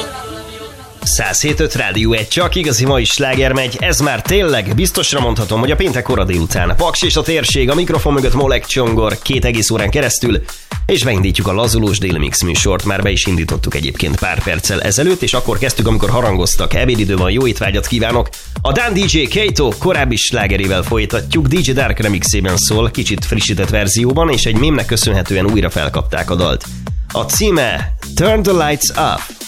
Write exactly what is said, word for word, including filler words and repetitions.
száz hét öt Rádió egy, csak igazi mai sláger megy, ez már tényleg biztosra mondhatom, hogy a péntek kora délután. Paks és a térség, a mikrofon mögött Molek Csongor két egész órán keresztül, és beindítjuk a lazulós déli mix műsort. Már be is indítottuk egyébként pár perccel ezelőtt, és akkor kezdtük, amikor harangoztak. Ebédidő van, jó étvágyat kívánok! A Dan dé dzsé Kato korábbi slágerével folytatjuk, dé dzsé Dark remixében szól, kicsit frissített verzióban, és egy mémnek köszönhetően újra felkapták a dalt. A címe Turn the Lights Up.